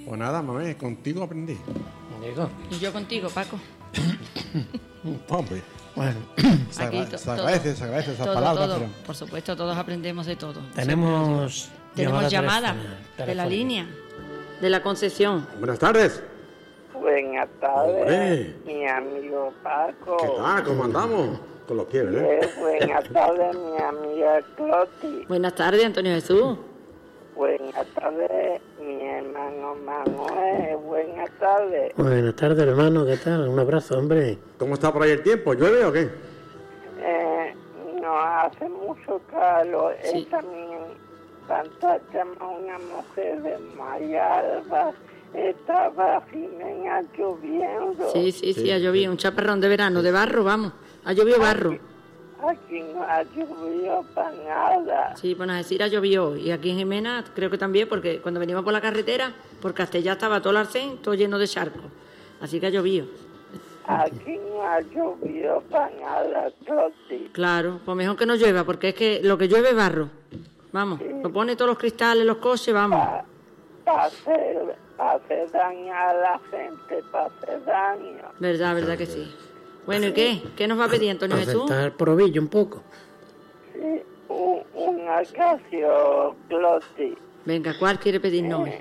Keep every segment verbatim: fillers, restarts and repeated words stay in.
Pues nada, Manuel, contigo aprendí. Digo. Y yo contigo, Paco. Hombre, Bueno, se, Aquí agra- to- se agradece, todo. se agradece esas Todo, palabras, todo. pero... Por supuesto, todos aprendemos de todo. tenemos Tenemos llamada telefónica. de la línea de la Concepción. Buenas tardes. Buenas tardes, Hombre. mi amigo Paco. ¿Qué tal? ¿Cómo andamos? Con los pies, ¿eh? Eh, buenas tardes, mi amiga Cloti. Buenas tardes, Antonio Jesús. Buenas tardes, mi hermano Manuel. Buenas tardes. Buenas tardes, hermano, ¿qué tal? Un abrazo, hombre. ¿Cómo está por ahí el tiempo? ¿Llueve o qué? Eh, no hace mucho calor. Sí. Esta mi pantalla una mujer desmayada. Estaba Jimena lloviendo. Sí, sí, sí, Sí, ha llovido. Un chaparrón de verano, de barro, vamos. Ha llovido barro. Aquí no ha llovido para nada. Sí, bueno, a decir ha llovido hoy. Y aquí en Jimena creo que también, porque cuando venimos por la carretera, por Castellá estaba todo el arcén, todo lleno de charcos. Así que ha llovido. Aquí no ha llovido para nada, Cloti. Claro, pues mejor que no llueva, porque es que lo que llueve es barro. Vamos, lo pone todos los cristales, los coches, vamos. Para hacer, pa hacer daño a la gente, para hacer daño. Verdad, verdad que sí. Bueno, ¿y qué? ¿Qué nos va a pedir Antonio Para Jesús? sentar por ovillo un poco. Sí, un, un acacio, Cloti. Venga, ¿cuál quiere pedirnos hoy? Eh,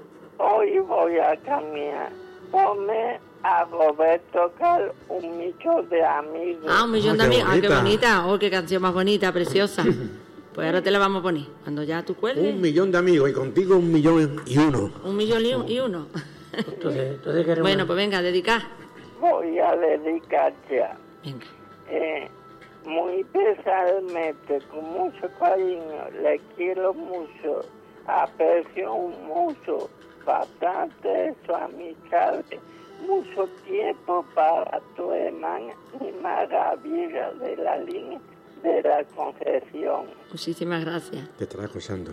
hoy voy a cambiar. Ponme a Roberto Carlos un millón de amigos. Ah, un millón Ah, de qué amigos. Ah, qué bonita. bonita. Oh, qué canción más bonita, preciosa. Pues ahora te la vamos a poner. Cuando ya tú cuelgues, Un millón de amigos y contigo un millón y uno. un millón y un- y uno. Entonces, entonces queremos... Bueno, pues venga, dedicar. Voy a dedicar ya. Venga. Eh, muy especialmente, con mucho cariño, le quiero mucho, aprecio mucho, bastante su amistad, mucho tiempo para tu hermana y maravilla de la línea de la Concepción. Muchísimas gracias. Te estará acosando.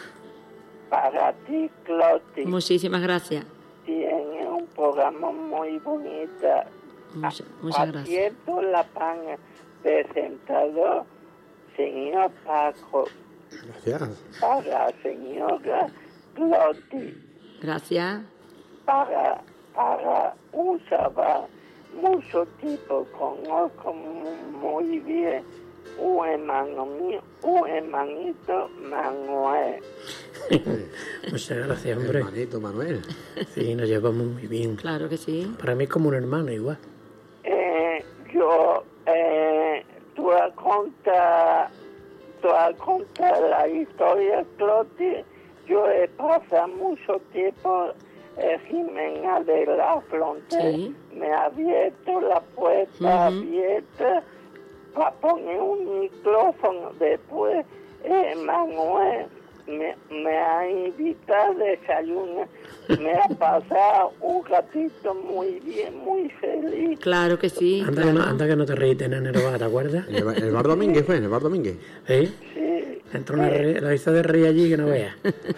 Para ti, Cloti, Muchísimas gracias. tiene un programa muy bonito. Muchas, muchas gracias. Acierto la pana, presentador, señor Paco, Gracias. para la señora Cloti, Gracias. para, para un chaval, mucho tipo, conozco mu- muy bien, un hermano mío, un hermanito Manuel. Muchas gracias, hombre. Hermanito Manuel. Sí, nos llevamos muy bien. Claro que sí. Para mí es como un hermano igual. Eh, yo, eh, tú has contado, tú has contado la historia, Cloti. Yo he pasado mucho tiempo en Jimena de la Frontera. Sí. Me ha abierto la puerta Ujú. abierta para poner un micrófono. Después, eh, Manuel me, me ha invitado a desayunar. Me ha pasado un ratito muy bien, muy feliz. Claro que sí. Anda, que no, anda que no te reíste en enero, ¿te acuerdas? En el, en el Bar Domínguez fue, en el Bar Domínguez. ¿Sí? Sí, Entró una re- la hizo de reír allí que no veas.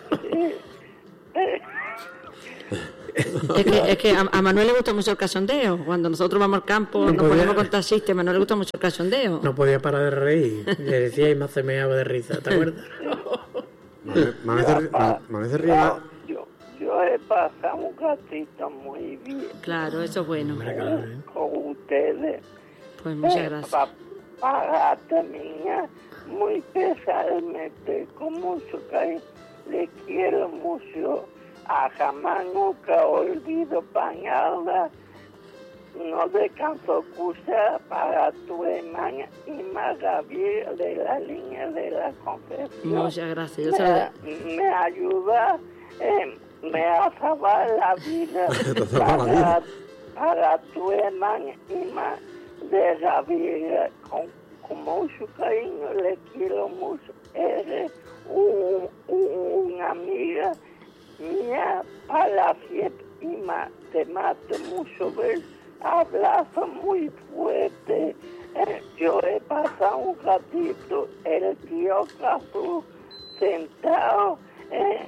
Es que, es que a, a Manuel le gusta mucho el cachondeo. Cuando nosotros vamos al campo, No nos podía- ponemos a contar chistes, a Manuel le gusta mucho el cachondeo. No podía parar de reír. Le decía y me acemeaba de risa, ¿te acuerdas? Manuel, Manuel se ríe- Ma- Manuel se ríe más. yo, yo he pasado un ratito muy bien Claro, eso es bueno. Hombre, claro, ¿eh? con ustedes. Pues muchas Eh, gracias. pa- para terminar, muy especialmente, con mucho cariño, le quiero mucho. A jamás nunca olvido pañada. No descanso escuchar para tu hermana y maravilla de la línea de la confesión. Muchas gracias. Yo se lo de- Me, me ayuda, eh, me ha salvado la vida Te ha salvado la vida. para, para tu hermana y más de la vida. Con, con mucho cariño le quiero mucho. Eres un, un- una amiga mía para siempre y más. Te mato mucho ver. Abrazo muy fuerte. Eh, yo he pasado un ratito, el tío Cazú sentado, eh,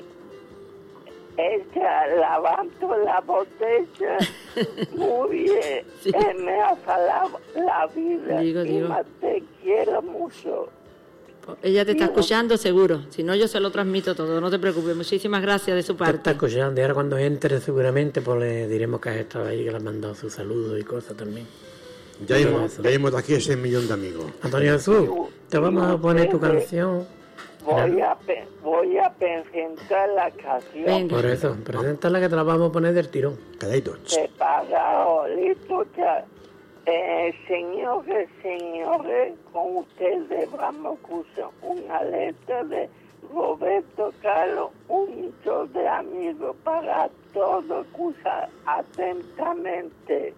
ella lavando la botella, muy bien, Sí. eh, me ha salvado la vida Digo, y digo. más te quiero mucho. Pues ella te está escuchando seguro. Si no, yo se lo transmito todo. No te preocupes. Muchísimas gracias de su Te está parte. escuchando y ahora cuando entre seguramente pues le diremos que has estado ahí, que le has mandado sus saludos y cosas también. Ya hemos, ya hemos de aquí ese millón de amigos. Antonio Jesús, te vamos a poner tu canción. Voy a, pe- voy a presentar la canción. Venga. Por eso, preséntala que te la vamos a poner del tirón. Calladito. Preparado, listo ya. Eh, señores, señores, con ustedes vamos a usar una letra de Roberto Carlos, un millón de amigos para todos, escuchar atentamente.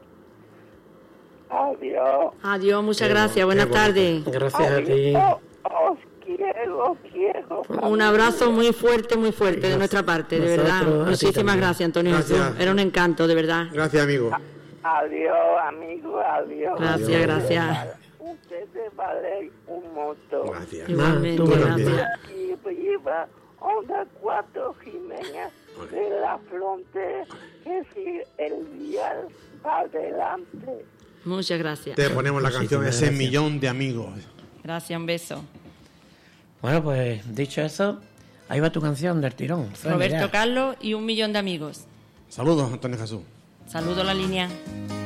Adiós. Adiós, muchas Qué gracias. bon- Buenas qué tardes. Gracias a ti. Adiós. Os quiero, quiero. Un abrazo muy fuerte, muy fuerte de nuestra parte, de verdad. Nosotros a ti Muchísimas también. gracias, Antonio Gracias. Jesús. Era un encanto, de verdad. Gracias, amigo. Adiós, amigo, adiós. Gracias, Adiós. gracias. Ustedes valen un montón. Gracias. Igualmente, tú también. gracias. Y viva Onda cuatro Jiménez de la Frontera, que si el vial va adelante. Muchas gracias. Te ponemos la canción Muchísimas Ese gracias. millón de amigos. Gracias, un beso. Bueno, pues dicho eso, ahí va tu canción del tirón. Suena Roberto ya. Carlos y un millón de amigos. Saludos, Antonio Jesús. Saludo a la línea.